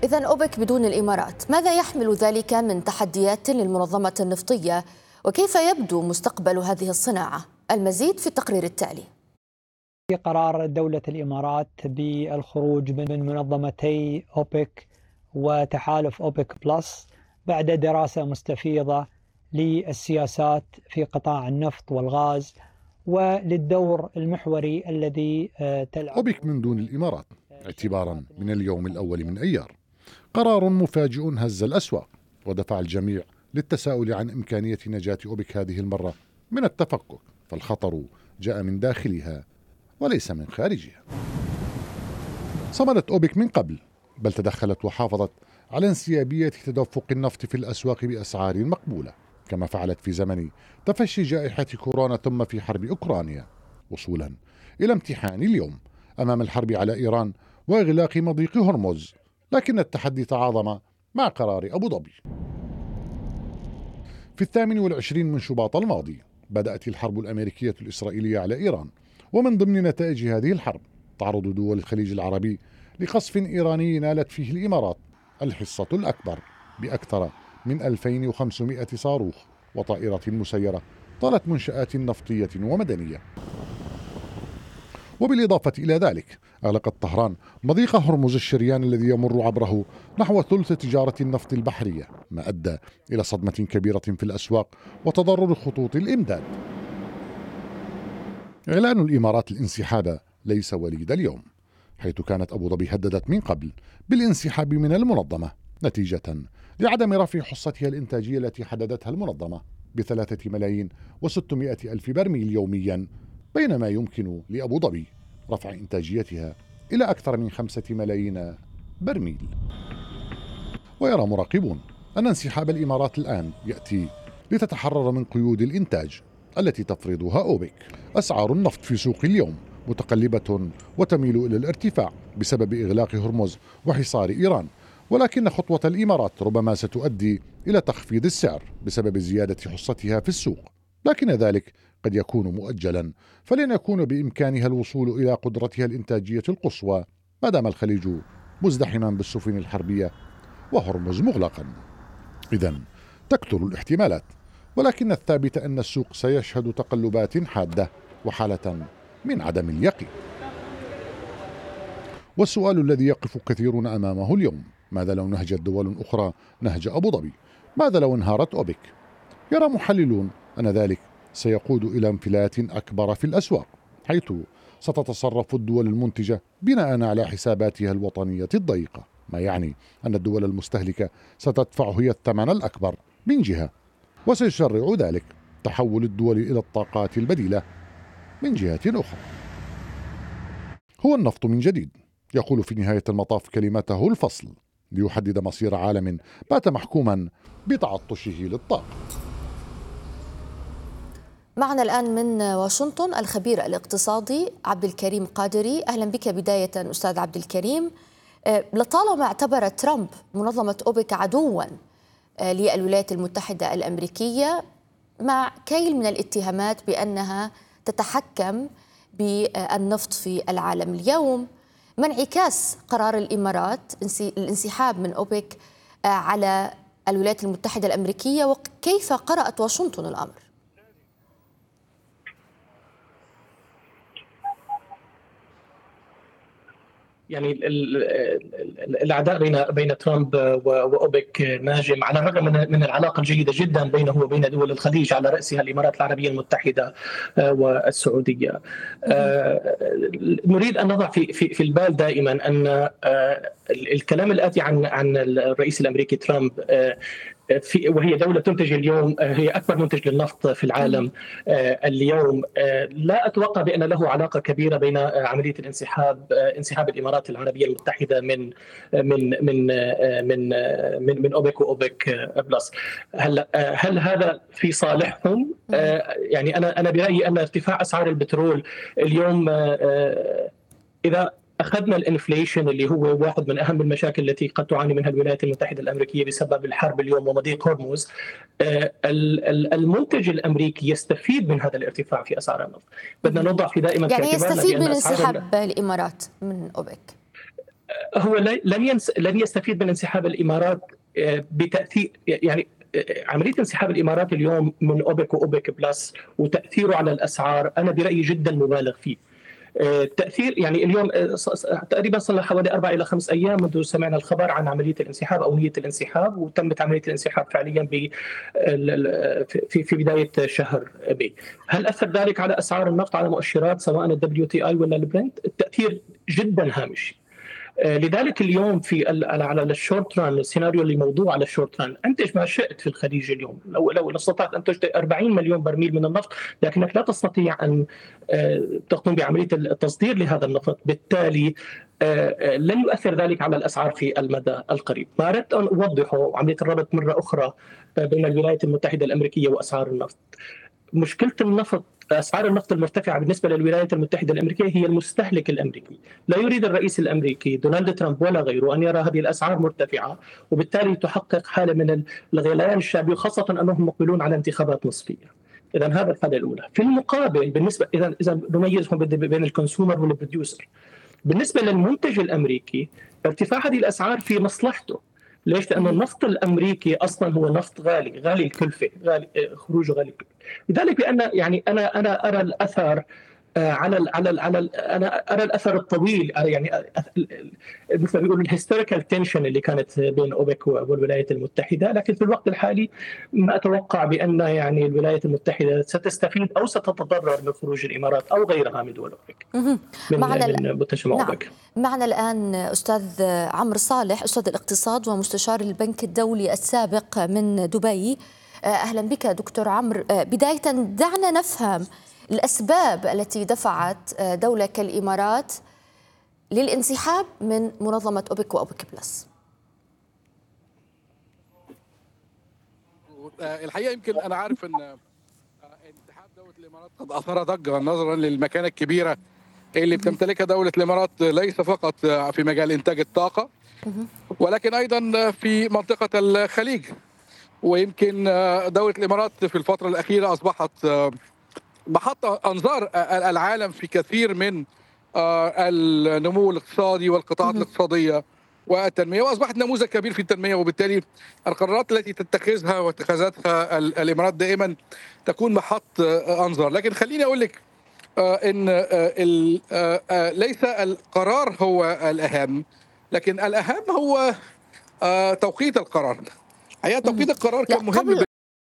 إذن أوبك بدون الإمارات، ماذا يحمل ذلك من تحديات للمنظمة النفطية؟ وكيف يبدو مستقبل هذه الصناعة؟ المزيد في التقرير التالي. في قرار دولة الإمارات بالخروج من منظمتي أوبك وتحالف أوبك بلس بعد دراسة مستفيضة للسياسات في قطاع النفط والغاز وللدور المحوري الذي تلعب أوبك من دون الإمارات اعتبارا من اليوم الأول من أيار. قرار مفاجئ هز الأسواق ودفع الجميع للتساؤل عن إمكانية نجاة أوبك هذه المرة من التفكك، فالخطر جاء من داخلها وليس من خارجها. صمدت أوبك من قبل، بل تدخلت وحافظت على انسيابية تدفق النفط في الأسواق بأسعار مقبولة، كما فعلت في زمن تفشي جائحة كورونا ثم في حرب أوكرانيا، وصولا إلى امتحان اليوم أمام الحرب على إيران وإغلاق مضيق هرمز. لكن التحدي تعاظم مع قرار أبو ظبي. في 28 من شباط الماضي بدأت الحرب الأمريكية الإسرائيلية على إيران، ومن ضمن نتائج هذه الحرب تعرض دول الخليج العربي لقصف إيراني نالت فيه الإمارات الحصة الأكبر بأكثر من 2500 صاروخ وطائرة مسيرة طالت منشآت نفطية ومدنية. وبالإضافة إلى ذلك أغلقت طهران مضيق هرمز الشريان الذي يمر عبره نحو ثلث تجارة النفط البحرية، ما أدى إلى صدمة كبيرة في الأسواق وتضرر خطوط الإمداد. إعلان الإمارات الانسحاب ليس وليد اليوم، حيث كانت أبو ظبي هددت من قبل بالانسحاب من المنظمة نتيجة لعدم رفع حصتها الإنتاجية التي حددتها المنظمة ب3 ملايين و600 ألف برميل يوميا، بينما يمكن لأبو ظبي رفع إنتاجيتها إلى أكثر من 5 ملايين برميل. ويرى مراقبون أن انسحاب الإمارات الآن يأتي لتتحرر من قيود الإنتاج التي تفرضها أوبك. أسعار النفط في سوق اليوم متقلبة وتميل إلى الارتفاع بسبب إغلاق هرمز وحصار إيران، ولكن خطوة الإمارات ربما ستؤدي إلى تخفيض السعر بسبب زيادة حصتها في السوق، لكن ذلك قد يكون مؤجلا، فلن يكون بإمكانها الوصول إلى قدرتها الإنتاجية القصوى ما دام الخليج مزدحما بالسفن الحربية وهرمز مغلقا. إذن تكثر الاحتمالات، ولكن الثابت أن السوق سيشهد تقلبات حادة وحالة من عدم اليقين. والسؤال الذي يقف كثيرون أمامه اليوم: ماذا لو نهجت دول أخرى نهج أبو ظبي؟ ماذا لو انهارت أوبك؟ يرى محللون أن ذلك سيقود إلى انفلات أكبر في الأسواق، حيث ستتصرف الدول المنتجة بناء على حساباتها الوطنية الضيقة، ما يعني أن الدول المستهلكة ستدفع هي الثمن الأكبر من جهة، وسيشرع ذلك تحول الدول إلى الطاقات البديلة من جهة أخرى. هو النفط من جديد يقول في نهاية المطاف كلمته الفصل ليحدد مصير عالم بات محكوما بتعطشه للطاقة. معنا الآن من واشنطن الخبير الاقتصادي عبد الكريم قادري. أهلا بك بداية أستاذ عبد الكريم. لطالما اعتبر ترامب منظمة أوبك عدوا للولايات المتحدة الأمريكية، مع كيل من الاتهامات بأنها تتحكم بالنفط في العالم اليوم، ما انعكاس قرار الإمارات الانسحاب من أوبك على الولايات المتحدة الأمريكية، وكيف قرأت واشنطن الأمر؟ يعني العداء بين ترامب واوبك ناجم على الرغم من العلاقه الجيده جدا بينه وبين دول الخليج على راسها الامارات العربيه المتحده والسعوديه. نريد ان نضع في البال دائما ان الكلام الاتي عن الرئيس الامريكي ترامب وهي دولة تنتج اليوم، هي أكبر منتج للنفط في العالم اليوم، لا أتوقع بأن له علاقة كبيرة بين عملية انسحاب الإمارات العربية المتحدة من أوبك وأوبك بلس. هل هذا في صالحهم؟ يعني أنا برأيي أن ارتفاع أسعار البترول اليوم، إذا أخذنا الانفليشن اللي هو واحد من أهم المشاكل التي قد تعاني منها الولايات المتحدة الأمريكية بسبب الحرب اليوم ومضيق هرمز، المنتج الأمريكي يستفيد من هذا الارتفاع في أسعار النفط. بدنا نضع في دائما يعني يستفيد من انسحاب الإمارات من أوبك. هو لن يستفيد من انسحاب الامارات بتاثير، يعني عمليه انسحاب الامارات اليوم من اوبك واوبك بلس وتاثيره على الاسعار انا برايي جدا مبالغ فيه. التاثير يعني اليوم تقريبا صار حوالي 4 إلى 5 أيام منذ سمعنا الخبر عن عمليه الانسحاب او نيه الانسحاب، وتمت عمليه الانسحاب فعليا في بدايه شهر ماي. هل اثر ذلك على اسعار النفط على مؤشرات سواء الدبليو تي اي ولا البرنت؟ التاثير جدا هامشي. لذلك اليوم على الشورت ران، السيناريو اللي موضوع على الشورت ران، انتج ما شئت في الخليج اليوم. لو استطعت ان تنتج 40 مليون برميل من النفط، لكنك لا تستطيع ان تقوم بعمليه التصدير لهذا النفط، بالتالي لن يؤثر ذلك على الاسعار في المدى القريب. ما اردت ان اوضحه عمليه الربط مره اخرى بين الولايات المتحده الامريكيه واسعار النفط. مشكلة النفط، أسعار النفط المرتفعة بالنسبة للولايات المتحدة الأمريكية هي المستهلك الأمريكي. لا يريد الرئيس الأمريكي دونالد ترامب ولا غيره أن يرى هذه الأسعار مرتفعة، وبالتالي تحقق حالة من الغليان الشعبي، خاصة أنهم مقبلون على انتخابات نصفية. إذا هذا الحالة الأولى. في المقابل بالنسبة إذا نميزهم بين الكونسيومر والبروديوسر، بالنسبة للمنتج الأمريكي ارتفاع هذه الأسعار في مصلحته. ليش؟ لأن النفط الأمريكي أصلا هو نفط غالي الكلفة، خروجه غالي الكلفة. لذلك بأن يعني أنا أرى الأثر انا ارى الاثر الطويل، يعني مثل ما بيقولوا الهيستوريكال تنشن اللي كانت بين اوبك والولايات المتحده، لكن في الوقت الحالي ما اتوقع بان يعني الولايات المتحده ستستفيد او ستتضرر من خروج الامارات او غيرها من دول اوبك من متجمع اوبك. معنا الان استاذ عمرو صالح، استاذ الاقتصاد ومستشار البنك الدولي السابق من دبي. اهلا بك دكتور عمرو. بدايه دعنا نفهم الأسباب التي دفعت دولة كالإمارات للانسحاب من منظمة أوبك وأوبك بلس. الحقيقة يمكن أنا عارف أن انسحاب دولة الإمارات قد أثار ضجة نظرا للمكانة الكبيرة اللي بتمتلكها دولة الإمارات، ليس فقط في مجال إنتاج الطاقة ولكن أيضا في منطقة الخليج. ويمكن دولة الإمارات في الفترة الأخيرة أصبحت محط أنظار العالم في كثير من النمو الاقتصادي والقطاعات الاقتصادية والتنمية، وأصبحت نموذج كبير في التنمية. وبالتالي القرارات التي تتخذها واتخاذاتها الإمارات دائما تكون محط أنظار. لكن خليني أقول لك إن ليس القرار هو الأهم، لكن الأهم هو توقيت القرار. حقيقة توقيت القرار كان مهم.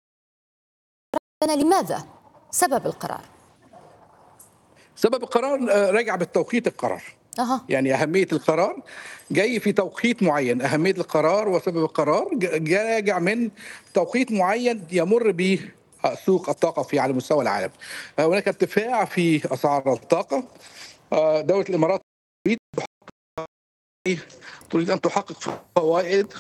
لماذا؟ سبب القرار؟ سبب القرار راجع بالتوقيت القرار. يعني أهمية القرار جاي في توقيت معين. أهمية القرار وسبب القرار راجع من توقيت معين يمر به سوق الطاقة على مستوى العالم. هناك ارتفاع في أسعار الطاقة. دولة الإمارات تريد أن تحقق فوائد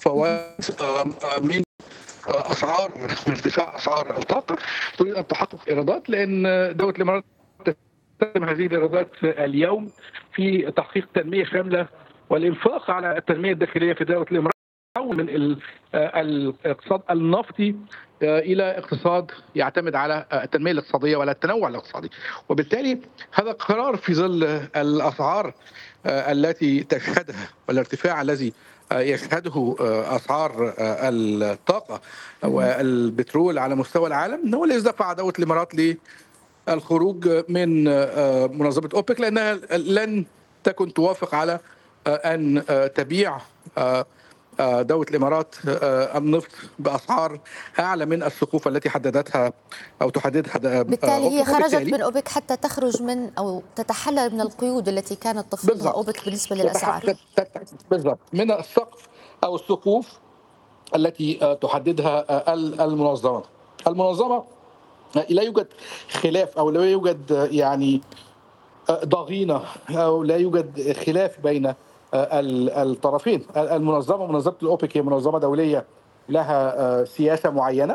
من اسعار، من ارتفاع اسعار الطاقه. تريد ان تحقق ايرادات، لان دوله الامارات تستخدم هذه الايرادات اليوم في تحقيق تنميه شامله والانفاق على التنميه الداخليه في دوله الامارات، من الاقتصاد النفطي الى اقتصاد يعتمد على التنميه الاقتصاديه وعلى التنوع الاقتصادي. وبالتالي هذا قرار في ظل الاسعار التي تشهدها والارتفاع الذي يشهده أسعار الطاقة والبترول على مستوى العالم، هو الذي دفع دولة الإمارات للخروج من منظمة أوبك، لأنها لن تكن توافق على أن تبيع دولة الإمارات النفط بأسعار أعلى من السقوف التي حددتها أو تحددها. بالتالي هي خرجت من أوبك حتى تخرج من أو تتحلل من القيود التي كانت تفرضها أوبك بالنسبة للأسعار. بالضبط، من السقف أو السقوف التي تحددها المنظمة. لا يوجد خلاف أو لا يوجد يعني ضغينة أو لا يوجد خلاف بين الطرفين. منظمة الأوبك هي منظمة دولية لها سياسة معينة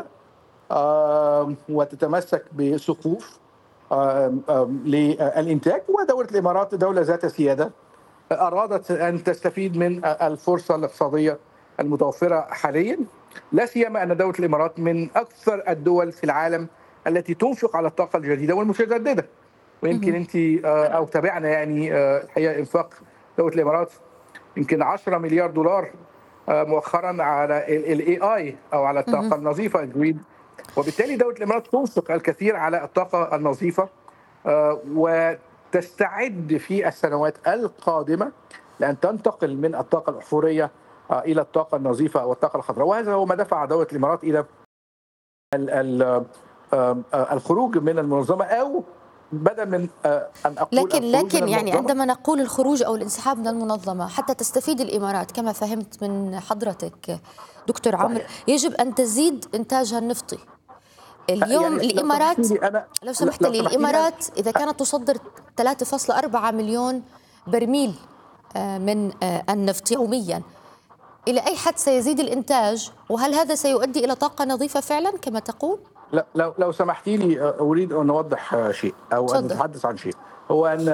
وتتمسك بسقوف للإنتاج، ودولة الإمارات دولة ذات سيادة أرادت أن تستفيد من الفرصة الاقتصادية المتوفرة حاليا، لا سيما أن دولة الإمارات من أكثر الدول في العالم التي تنفق على الطاقة الجديدة والمتجددة. ويمكن أنت أو تابعنا يعني الحقيقة إنفاق دولة الإمارات يمكن 10 مليار دولار مؤخرا على الاي اي او على الطاقه النظيفه الجرين. وبالتالي دوله الامارات تنفق الكثير على الطاقه النظيفه وتستعد في السنوات القادمه لان تنتقل من الطاقه الاحفوريه الى الطاقه النظيفه او الطاقه الخضراء. وهذا هو ما دفع دوله الامارات الى الخروج من المنظمه، او بدل من ان اقول لكن يعني عندما نقول الخروج او الانسحاب من المنظمه حتى تستفيد الامارات كما فهمت من حضرتك دكتور عمرو يجب ان تزيد انتاجها النفطي. اليوم يعني الامارات لو سمحت لي الامارات اذا كانت تصدر 3.4 مليون برميل من النفط يوميا، الى اي حد سيزيد الانتاج؟ وهل هذا سيؤدي الى طاقه نظيفه فعلا كما تقول؟ لا، لو سمحتي لي اريد ان اوضح شيء او ان اتحدث عن شيء، هو ان